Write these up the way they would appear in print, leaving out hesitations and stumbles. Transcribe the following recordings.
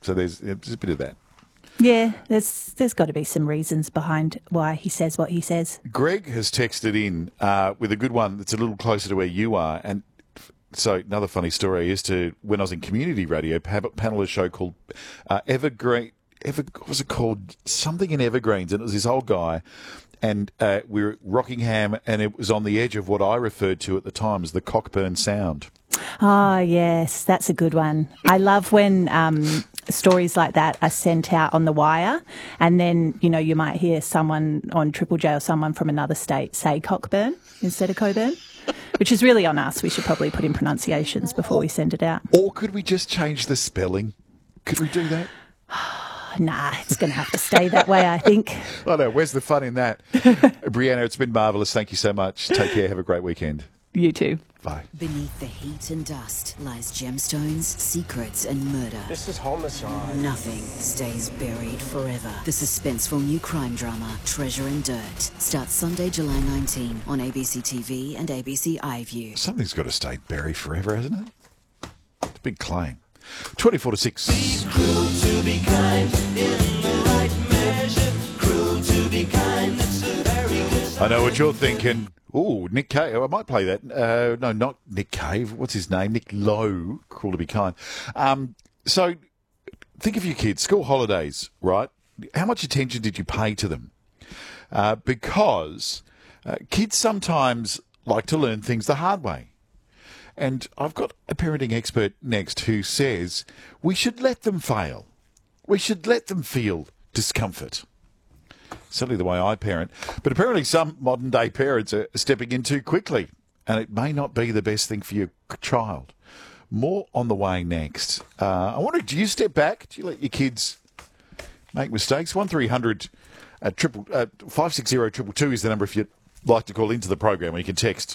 So there's a bit of that. Yeah, there's got to be some reasons behind why he says what he says. Greg has texted in with a good one that's a little closer to where you are. And so another funny story is to when I was in community radio, panel a show called Evergreen. What was it called? Something in Evergreens. And it was this old guy. And we were at Rockingham, and it was on the edge of what I referred to at the time as the Cockburn Sound. Oh, yes, that's a good one. I love when stories like that are sent out on the wire, and then, you might hear someone on Triple J or someone from another state say Cockburn instead of Coburn, which is really on us. We should probably put in pronunciations before we send it out. Or could we just change the spelling? Could we do that? Nah, it's going to have to stay that way, I think. I know. Where's the fun in that? Brianna, it's been marvellous. Thank you so much. Take care. Have a great weekend. You too. Bye. Beneath the heat and dust lies gemstones, secrets, and murder. This is homicide. Nothing stays buried forever. The suspenseful new crime drama, Treasure and Dirt, starts Sunday, July 19 on ABC TV and ABC iView. Something's got to stay buried forever, hasn't it? It's a big claim. 24 to 6. Be cruel to be kind in the right measure. Cruel to be kind, that's a very good sign. I know what you're thinking. Oh, Nick Cave. I might play that. No, not Nick Cave. What's his name? Nick Lowe. Cruel to be kind. So think of your kids. School holidays, right? How much attention did you pay to them? Because kids sometimes like to learn things the hard way. And I've got a parenting expert next who says we should let them fail. We should let them feel discomfort. Certainly the way I parent. But apparently some modern-day parents are stepping in too quickly, and it may not be the best thing for your child. More on the way next. I wonder, do you step back? Do you let your kids make mistakes? 1300 560 222 is the number if you'd like to call into the program, or you can text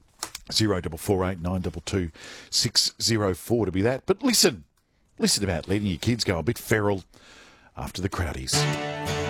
0448 922 604 to be that. But listen about letting your kids go a bit feral after the Crowdies.